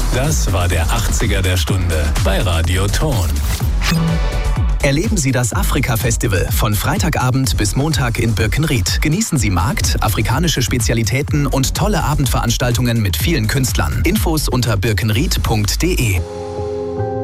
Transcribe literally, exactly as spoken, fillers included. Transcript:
Das war der achtziger der Stunde bei Radio Ton. Erleben Sie das Afrika-Festival von Freitagabend bis Montag in Birkenried. Genießen Sie Markt, afrikanische Spezialitäten und tolle Abendveranstaltungen mit vielen Künstlern. Infos unter birkenried punkt de.